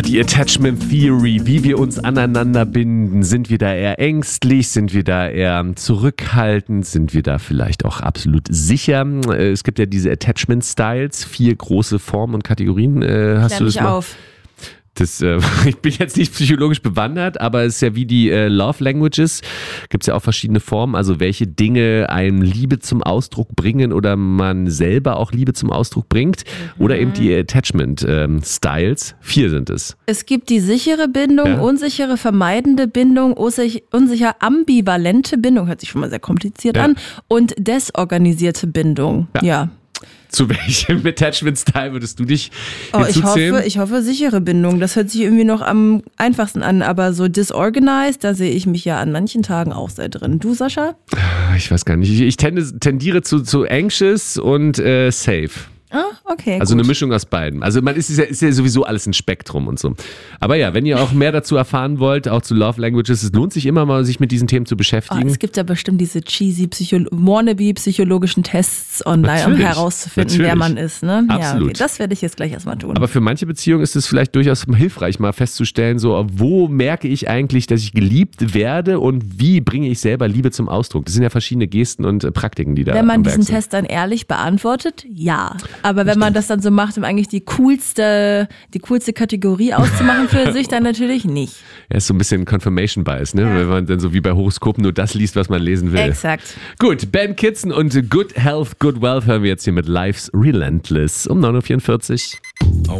Die Attachment Theory, wie wir uns aneinander binden. Sind wir da eher ängstlich? Sind wir da eher zurückhaltend? Sind wir da vielleicht auch absolut sicher? Es gibt ja diese Attachment Styles, 4 große Formen und Kategorien. Hast du das mal? Auf. Ich bin jetzt nicht psychologisch bewandert, aber es ist ja wie die Love Languages, gibt es ja auch verschiedene Formen, also welche Dinge einem Liebe zum Ausdruck bringen oder man selber auch Liebe zum Ausdruck bringt oder eben die Attachment Styles, 4 sind es. Es gibt die sichere Bindung, unsichere vermeidende Bindung, unsicher ambivalente Bindung, hört sich schon mal sehr kompliziert an, und desorganisierte Bindung, ja. Zu welchem Attachment-Style würdest du dich hinzuzählen? Ich hoffe sichere Bindung. Das hört sich irgendwie noch am einfachsten an. Aber so disorganized, da sehe ich mich ja an manchen Tagen auch sehr drin. Du, Sascha? Ich weiß gar nicht. Ich tendiere zu anxious und safe. Ah, okay. Also gut. eine Mischung aus beiden. Also ist ja sowieso alles ein Spektrum und so. Aber ja, wenn ihr auch mehr dazu erfahren wollt, auch zu Love Languages, es lohnt sich immer mal, sich mit diesen Themen zu beschäftigen. Es gibt ja bestimmt diese cheesy wannabe-psychologischen Tests online, um herauszufinden, wer man ist. Ne? Absolut. Ja, okay. Das werde ich jetzt gleich erstmal tun. Aber für manche Beziehungen ist es vielleicht durchaus hilfreich, mal festzustellen, so wo merke ich eigentlich, dass ich geliebt werde und wie bringe ich selber Liebe zum Ausdruck. Das sind ja verschiedene Gesten und Praktiken, die da Wenn man am Werk diesen sind. Test dann ehrlich beantwortet, ja. Aber wenn man das dann so macht, um eigentlich die coolste Kategorie auszumachen für sich, dann natürlich nicht. Ja, ist so ein bisschen Confirmation Bias, ne? Ja. Wenn man dann so wie bei Horoskopen nur das liest, was man lesen will. Exakt. Gut, Ben Kitson und Good Health, Good Wealth hören wir jetzt hier mit Life's Relentless um 9.44 Uhr.